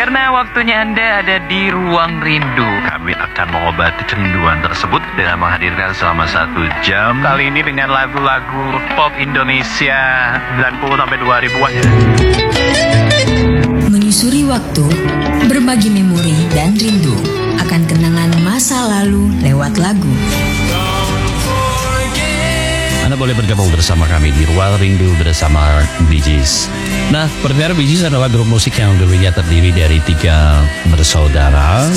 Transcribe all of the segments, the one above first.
Karena waktunya Anda ada di Ruang Rindu. Kami akan mengobati kerinduan tersebut dengan menghadirkan selama 1 jam. Kali ini dengan lagu-lagu pop Indonesia 90 sampai 2000-an ya. Menyusuri waktu, berbagi memori dan rindu akan kenangan masa lalu lewat lagu. Anda boleh bergabung bersama kami di Ruang Rindu bersama Bee Gees. Nah, pendengar, Bee Gees adalah grup musik yang dulunya terdiri dari 3 bersaudara.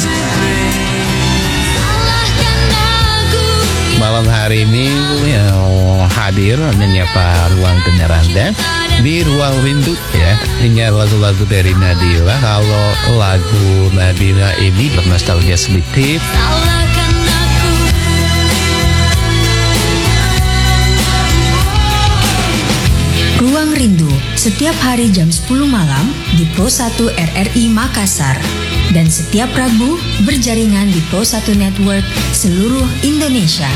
Malam hari ini hadir menyapa ruang dengar Anda di Ruang Rindu ya. Ini lagu-lagu dari Nadila. Kalau lagu Nadila ini bernostalgia sedikit. Ruang Rindu setiap hari jam 10 malam di Pro 1 RRI Makassar dan setiap Rabu berjaringan di Pro 1 Network seluruh Indonesia.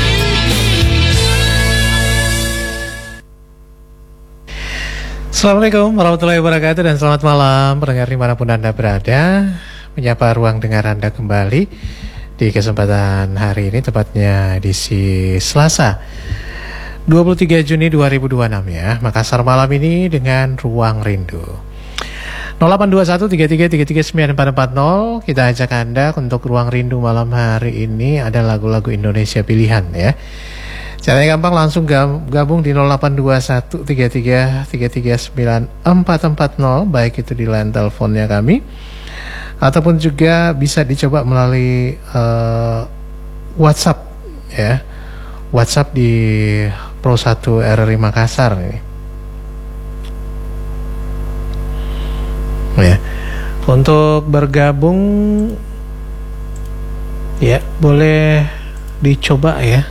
Assalamualaikum warahmatullahi wabarakatuh dan selamat malam pendengar dimanapun Anda berada. Menyapa ruang dengar Anda kembali di kesempatan hari ini, tepatnya edisi Selasa 23 Juni 2026 ya. Makassar malam ini dengan Ruang Rindu 082133339440. Kita ajak Anda untuk Ruang Rindu malam hari ini. Ada lagu-lagu Indonesia pilihan ya. Caranya gampang, langsung gabung di 082133339440, baik itu di line teleponnya kami ataupun juga bisa dicoba melalui WhatsApp ya. WhatsApp di Pro 1 RRI Makassar ini. Ya. Untuk bergabung ya, boleh dicoba ya.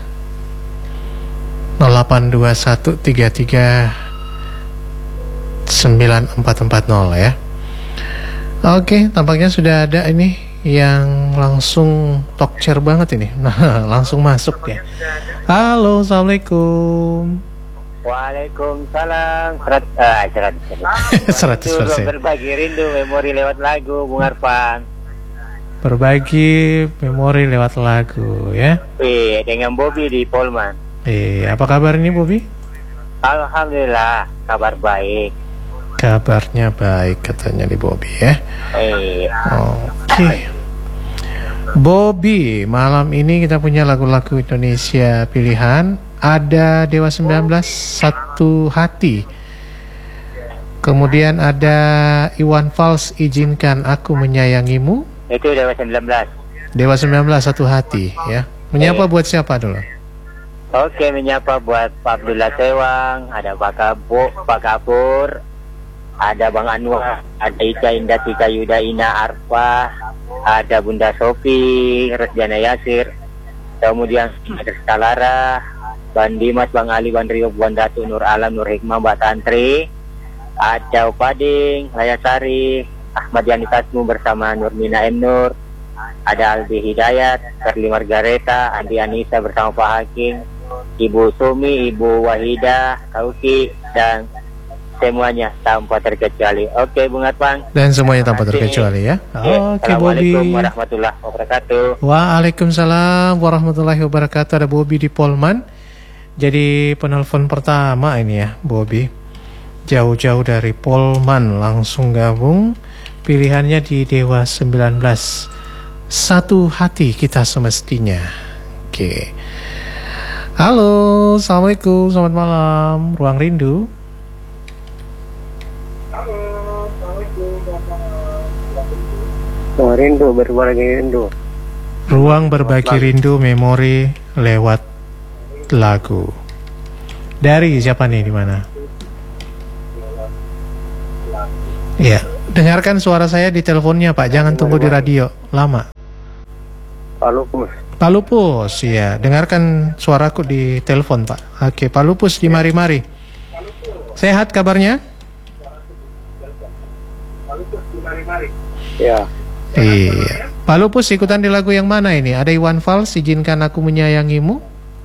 0821339440 ya. Oke, tampaknya sudah ada ini yang langsung talk chair banget ini. Nah, langsung masuk ya. Halo, assalamualaikum. Waalaikumsalam. 100%. Berbagi rindu memori lewat lagu, Bung Arfan. Berbagi memori lewat lagu ya. Dengan Bobby di Polman. Apa kabar ini Bobby? Alhamdulillah, kabar baik. Kabarnya baik katanya di Bobby ya. Oke. Bobby, malam ini kita punya lagu-lagu Indonesia pilihan. Ada Dewa 19, Satu Hati. Kemudian ada Iwan Fals, Izinkan Aku Menyayangimu. Itu Dewa 19. Dewa 19, Satu Hati ya. Menyapa buat siapa dulu? Oke, menyapa buat Pak Abdullah Sewang, ada Pak Kapur, ada Bang Anwar, ada Ika Indah, Tika Yuda, Ina Arfa, ada Bunda Sofi, Resdiana Yasir, kemudian ada Skalara, Bang Dimas, Bang Ali, Bang Rio, Bang Datu, Nur Alam, Nur Hikmah, Mbak Tantri, ada Upading, Layasari, Ahmad Yani Tasmu bersama Nurmina M. Nur, ada Aldi Hidayat, Karli Margareta, Andi Anissa bersama Pak Hakim, Ibu Sumi, Ibu Wahida, Kauki, dan semuanya tanpa terkecuali. Oke, Bung Atpang. Dan semuanya tanpa terkecuali ya. Oke, Bobby. Assalamualaikum warahmatullahi wabarakatuh. Waalaikumsalam warahmatullahi wabarakatuh. Ada Bobby di Polman. Jadi penelpon pertama ini ya, Bobby. Jauh-jauh dari Polman langsung gabung. Pilihannya di Dewa 19. Satu Hati Kita Semestinya. Oke. Halo, assalamualaikum, selamat malam. Ruang Rindu. Ruang Rindu, berbagi rindu. Ruang berbagi rindu memori lewat lagu. Dari siapa nih, di mana? Ya, dengarkan suara saya di teleponnya Pak, jangan tunggu di radio lama. Pak Lupus, ya, dengarkan suaraku di telepon Pak. Oke, Pak Lupus di Mari-Mari. Sehat kabarnya? Ya. Iya. Pak Lupus ikutan di lagu yang mana ini? Ada Iwan Fals, Izinkan Aku Menyayangimu.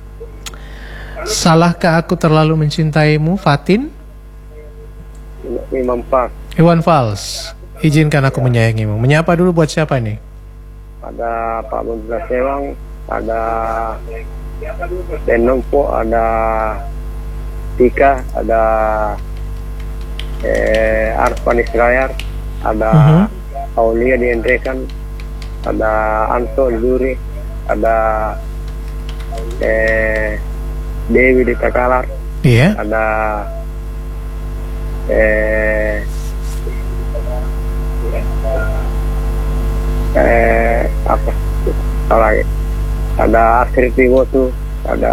Salahkah Aku Terlalu Mencintaimu, Fatin? Imam Fals. Iwan Fals. izinkan aku menyayangimu. Menyapa dulu buat siapa nih? Ada Pak Abdullah Sewang, ada Denongpo, ada Tika, ada Arfan Israyar, ada Aulia di Endrekan, ada Anto Zuri, ada Dewi di Takalar, ada apa lagi? Ada Astrid Wiwotu, ada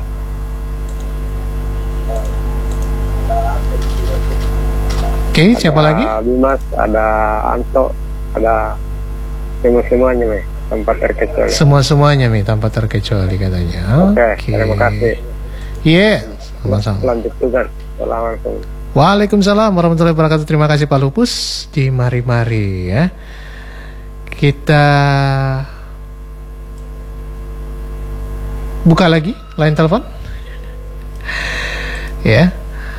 siapa lagi? Bimas, ada Anto, ada semuanya nih, tanpa terkecuali. Semuanya nih, tanpa terkecuali katanya. Oke. Terima kasih. Sama-sama. Lanjut tugas. Assalamualaikum. Waalaikumsalam warahmatullahi wabarakatuh. Terima kasih Pak Lupus di Mari-Mari ya. Kita buka lagi line telepon. Ya.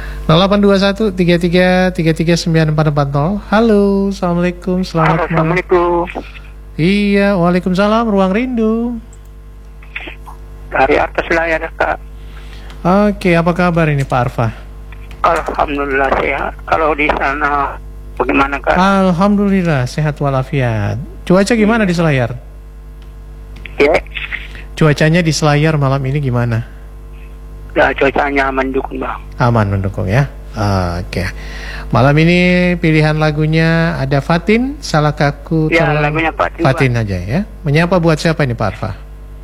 082133339440. Halo, assalamualaikum, selamat malam. Assalamualaikum. Iya, waalaikumsalam. Ruang Rindu. Dari atas layar, Kak. Oke, apa kabar ini Pak Arfa? Alhamdulillah sehat. Kalau di sana bagaimana, Kak? Alhamdulillah sehat walafiat. Cuaca gimana di Selayar? Ya. Cuacanya di Selayar malam ini gimana? Ya, cuacanya mendukung, Bang. Aman, mendukung ya. Oke. Malam ini pilihan lagunya ada Fatin, Salah Kaku. Ya, lagunya Fatin. Fatin aja ya. Menyapa buat siapa ini Pak Arfa?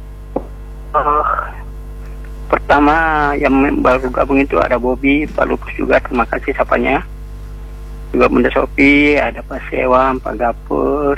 Pertama yang baru gabung itu ada Bobby, Pak Lupus juga, terima kasih sapanya. Juga Bunda Sopi, ada Pak Sewang, Pak Gapur,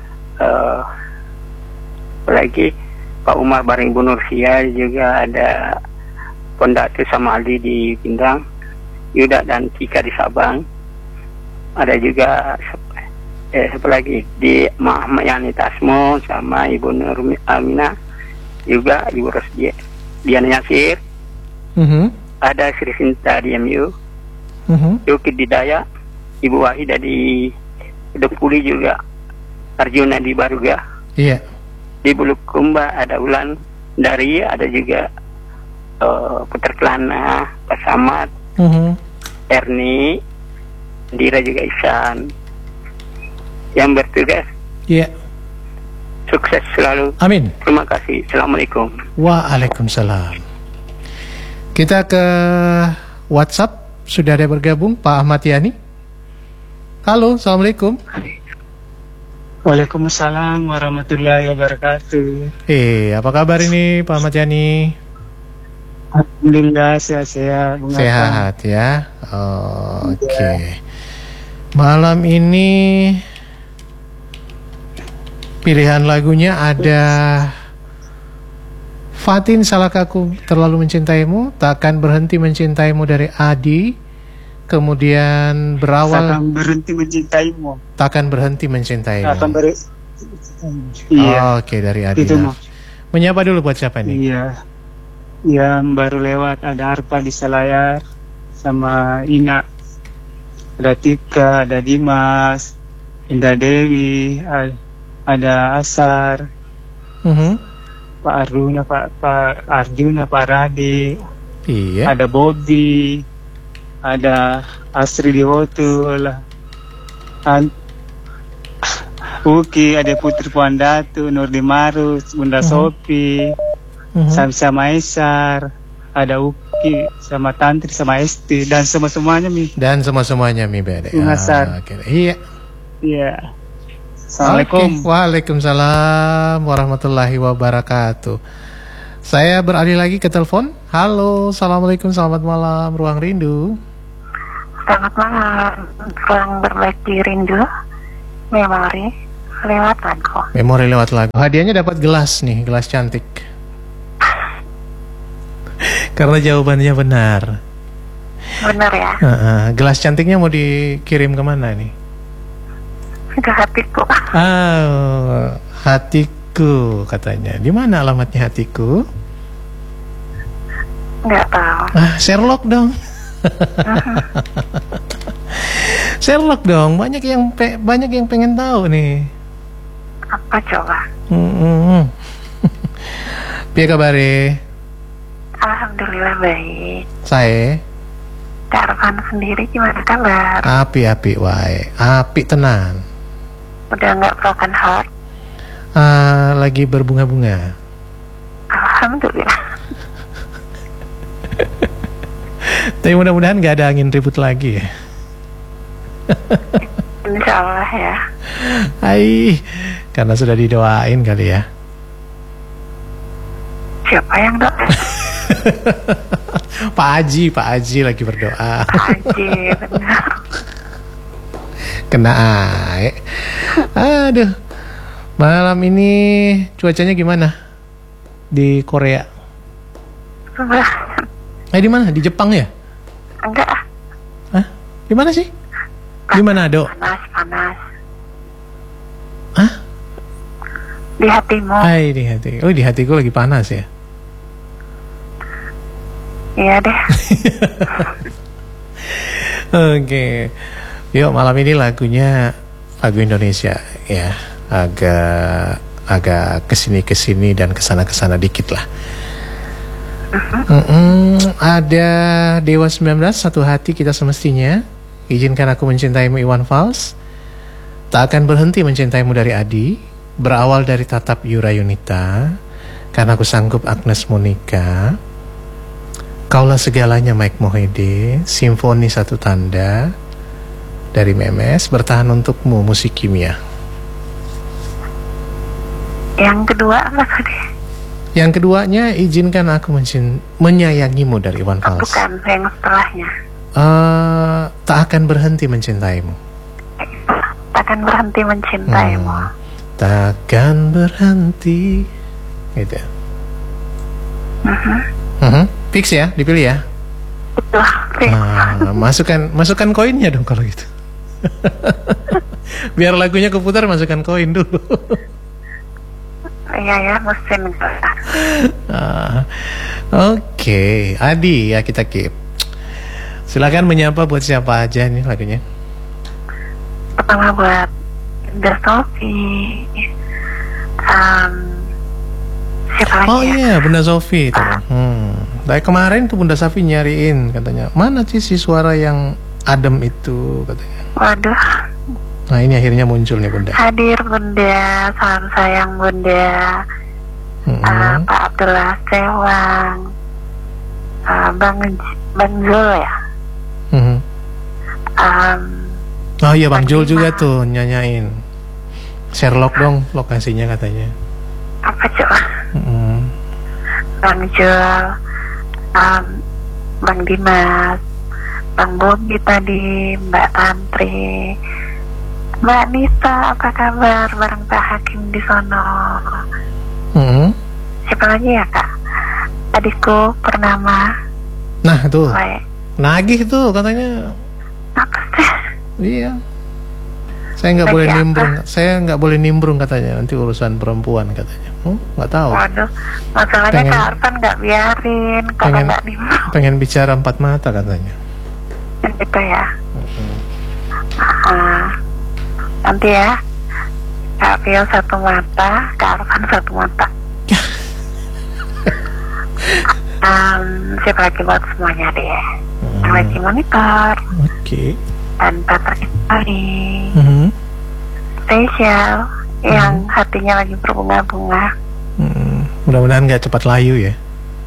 lagi Pak Umar Baring Bu Nursia, juga ada Pondatu sama Aldi di Pindang, Yuda dan Tika di Sabang, ada juga siapa lagi di Muhammad Yani Tasmo sama Ibu Nur Amina, juga Ibu Rosdia Diana Yasir, ada Sri Sinta di MU, Yuki di Daya, Ibu Wahida di Depuli, juga Arjuna di Baruga, di Bulukumba ada Ulan dari, ada juga Putar Kelana, Pak Samad, Erni, Dira juga Isan. Yang bertugas, sukses selalu. Amin. Terima kasih. Assalamualaikum. Waalaikumsalam. Kita ke WhatsApp, sudah ada bergabung Pak Ahmad Yani. Halo, assalamualaikum. Waalaikumsalam warahmatullahi wabarakatuh. Apa kabar ini Pak Ahmad Yani? Alhamdulillah sehat-sehat. Sehat ya. Oke. Malam ini pilihan lagunya ada Fatin, Salah Kaku, Terlalu Mencintaimu, Takkan Berhenti Mencintaimu dari Adi, kemudian Berawal, Takkan Berhenti Mencintaimu. Takkan Berhenti Mencintaimu. Iya. Oke, dari Adi. Itu Menyapa dulu buat siapa nih? Iya. Yang baru lewat ada Arpa di Selayar sama Ina, ada Tika, ada Dimas, Indah Dewi, ada Asar, Pak Arjuna, Pak Arjuna, Pak Radi, ada Bobby, ada Astri Diwotu, Uki, ada Putri Puandatu, Nurdi Marus, Bunda Sopi, Samsa Maesar, ada Uki sama Tantri sama Esti, dan semuanya Mi. Beda. Iya. Assalamualaikum. Waalaikumsalam warahmatullahi wabarakatuh. Saya beralih lagi ke telepon. Halo, assalamualaikum, selamat malam, Ruang Rindu. Selamat malam, ruang berbagi di Rindu. Memori lewat lagu. Memori lewat lagu. Hadiahnya dapat gelas nih, gelas cantik. Karena jawabannya benar. Benar ya. Gelas cantiknya mau dikirim kemana nih? Ke hatiku. Hatiku katanya. Di mana alamatnya hatiku? Nggak tahu. Sherlock dong. Sherlock dong, banyak yang pengen tahu nih. Apa coba? Piye kabare? Alhamdulillah baik. Saya Kak Arfan sendiri gimana kabar? api wae, api tenan. Udah nggak broken heart? Lagi berbunga-bunga. Alhamdulillah. Tapi mudah-mudahan gak ada angin ribut lagi ya. Insya Allah ya. Hai, karena sudah didoain kali ya. Siapa yang doa? Pak Haji lagi berdoa. Pak Haji, benar. Kena air. Aduh. Malam ini cuacanya gimana di Korea? Di mana? Di Jepang ya? Enggak. Hah? Di mana sih? Di Manado. Panas. Hah? Di hatimu. Di hati. Oh, di hatiku lagi panas ya. Iya deh. Oke. Yuk, malam ini lagunya lagu Indonesia ya. Agak kesini dan kesana dikit lah. Ada Dewa 19, Satu Hati Kita Semestinya, Izinkan Aku Mencintaimu Iwan Fals, Tak Akan Berhenti Mencintaimu dari Adi, Berawal dari Tatap Yura Yunita, Karena Aku Sanggup Agnes Monica, Kaulah Segalanya Mike Mohede, Simfoni Satu Tanda dari Memes, Bertahan Untukmu Musik Kimia. Yang kedua apa tadi? Yang keduanya Izinkan Aku Menyayangimu dari Iwan Fals. Bukan, yang setelahnya. Tak Akan Berhenti Mencintaimu. Takkan berhenti mencintaimu. Takkan berhenti. Gitu. Fix ya, dipilih ya. Betul, fix. Masukkan koinnya dong kalau gitu. Biar lagunya keputar, masukkan koin dulu. Iya ya, mesin. Oke, Adi ya, kita keep. Silakan menyapa buat siapa aja nih lagunya. Pertama buat Bunda Sofi. Siapa lagi? Oh iya, Bunda Sofi itu. Dari kemarin tuh Bunda Sofi nyariin, katanya mana sih si suara yang adem itu, katanya. Waduh. Nah ini akhirnya muncul nih Bunda. Hadir Bunda, salam sayang Bunda. Pak Abdullah Sewang, Bang Zul ya. Oh iya, Bang Jul juga tuh nyanyain. Sherlock dong lokasinya katanya. Apa coba? Bang Jul, Bang Dimas, Bang Bobi tadi, Mbak Tantri, Mbak Nisa, apa kabar? Bareng Pak Hakim di sono. Siapa lagi ya Kak? Adikku Purnama. Nah tuh, nagih tuh katanya. Apa sih? Iya. Saya nggak boleh nimbrung katanya, nanti urusan perempuan katanya. Nggak tahu. Waduh, masalahnya Kak Arfan nggak biarin kalau nggak nimbrung. Pengen bicara empat mata katanya. Gitu ya. Nanti ya, Kak Pio satu mata, Kak Arfan satu mata. Siapa lagi buat semuanya deh. Lagi monitor. Oke. Dan Patrick Ari. Spesial yang hatinya lagi berbunga-bunga. Mudah-mudahan nggak cepat layu ya.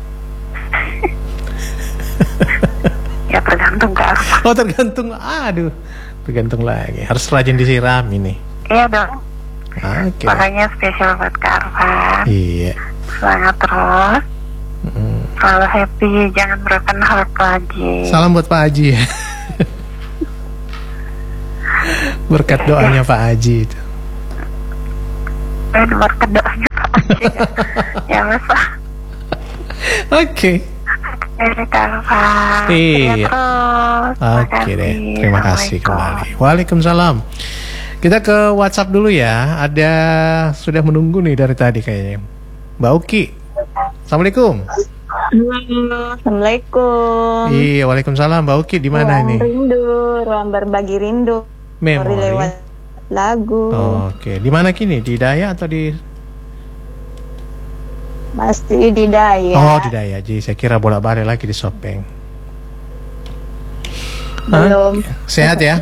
Ya tergantung Kak Arfan. Oh tergantung, aduh, tergantung lagi. Harus rajin disiram ini. Iya dong. Oke. Makanya spesial buat Kak Arfan. Iya. Semangat terus. Selalu happy, jangan broken heart lagi. Salam buat Pak Haji ya. Berkat doanya Pak Haji itu. Berkat doanya Pak Haji. Ya mas. Oke. Iya. Oke deh. Terima kasih kembali. Waalaikumsalam. Kita ke WhatsApp dulu ya. Ada sudah menunggu nih dari tadi kayaknya. Mbak Uki. Assalamualaikum. Assalamualaikum. Iya, waalaikumsalam. Mbak Uki di mana ini? Ruang berbagi rindu. Memori lewat lagu. Oke, di mana kini? Di Daya atau di? Masih di Daya. Oh, di Daya. Jadi saya kira bolak-balik lagi di Sopeng. Belum. Sehat ya?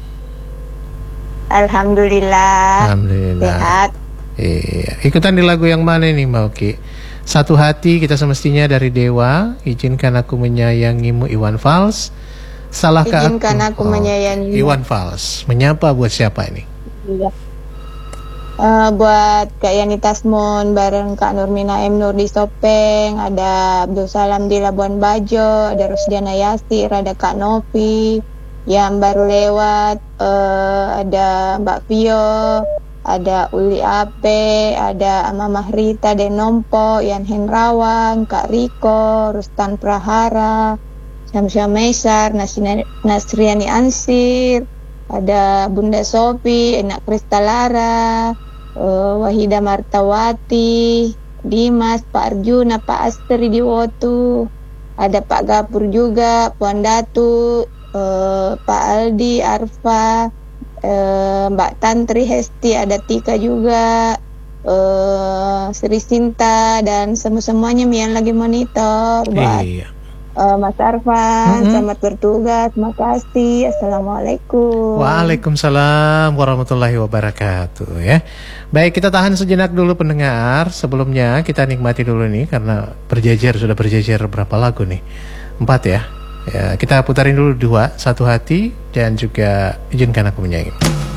Alhamdulillah. Sehat. Iya. Ikutan di lagu yang mana nih Mbak Uki? Satu Hati kita semestinya dari Dewa. Izinkan aku menyayangimu Iwan Fals. Salahkah Izinkan aku menyayangimu Iwan Fals. Menyapa buat siapa ini? Iya. Buat Kak Yani Tasmon bareng Kak Nurmina M Nur di Sopeng, ada Abdul Salam di Labuan Bajo, ada Rusdiana Yasir, ada Kak Novi yang baru lewat, ada Mbak Vio, ada Uli Ape, ada Mama Rita Denompo, Yan Hendrawan, Kak Riko, Rustan Prahara, Syamsia Meisar, Nasriani Ansir, ada Bunda Sofi, Enak Kristalara, Wahida Martawati, Dimas, Pak Arjuna, Pak Astri di Wotu, ada Pak Gapur juga, Puan Datu, Pak Aldi, Arfa, Mbak Tantri Hesti, ada Tika juga, Sri Sinta, dan semuanya yang lagi monitor buat Mas Arfan, selamat bertugas, makasih, assalamualaikum. Waalaikumsalam warahmatullahi wabarakatuh ya. Baik, kita tahan sejenak dulu pendengar. Sebelumnya kita nikmati dulu nih karena sudah berjejer berapa lagu nih? 4 ya. Ya, kita putarin dulu 2, Satu Hati dan juga Izinkan Aku Menyayangimu.